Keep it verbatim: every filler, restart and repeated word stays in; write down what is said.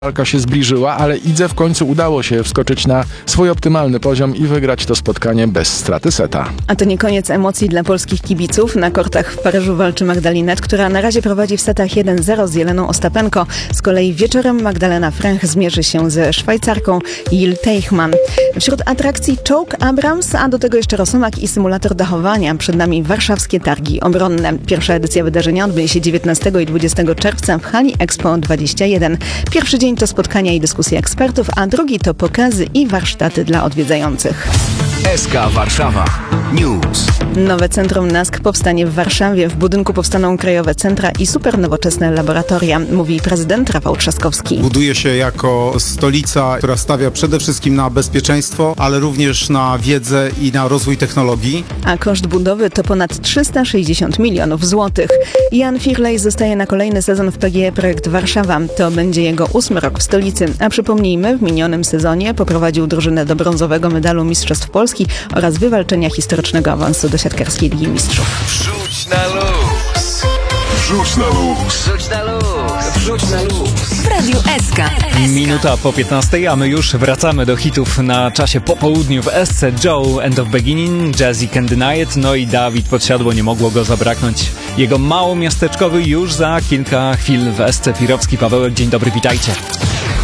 Walka się zbliżyła, ale Idze w końcu udało się wskoczyć na swój optymalny poziom i wygrać to spotkanie bez straty seta. A to nie koniec emocji dla polskich kibiców. Na kortach w Paryżu walczy Magdalinet, która na razie prowadzi w setach jeden zero z Jeleną Ostapenko. Z kolei wieczorem Magdalena Fręch zmierzy się ze Szwajcarką Jil Teichmann. Wśród atrakcji czołg Abrams, a do tego jeszcze rosomak i symulator dachowania. Przed nami warszawskie targi obronne. Pierwsza edycja wydarzenia odbędzie się dziewiętnastego i dwudziestego czerwca w hali Expo dwadzieścia jeden. Pierwszy dzień to spotkania i dyskusje ekspertów, a drugi to pokazy i warsztaty dla odwiedzających. S K Warszawa News. Nowe Centrum N A S K powstanie w Warszawie. W budynku powstaną krajowe centra i super nowoczesne laboratoria, mówi prezydent Rafał Trzaskowski. Buduje się jako stolica, która stawia przede wszystkim na bezpieczeństwo, ale również na wiedzę i na rozwój technologii. A koszt budowy to ponad trzysta sześćdziesiąt milionów złotych. Jan Firlej zostaje na kolejny sezon w P G E Projekt Warszawa. To będzie jego ósmy rok w stolicy. A przypomnijmy, w minionym sezonie poprowadził drużynę do brązowego medalu Mistrzostw Polski oraz wywalczenia historycznego awansu do siatkarskiej Ligi Mistrzów. Wrzuć na luz. Wrzuć na luz. Wrzuć na luz. Wrzuć na luz. W Radiu S K. Minuta po piętnastej, a my już wracamy do hitów na czasie po południu w S C. Joe, End of Beginning, Jazzy Can't Deny It, no i Dawid Podsiadło, nie mogło go zabraknąć. Jego małomiasteczkowy już za kilka chwil w S C. Pirowski, Pawełek, dzień dobry, witajcie.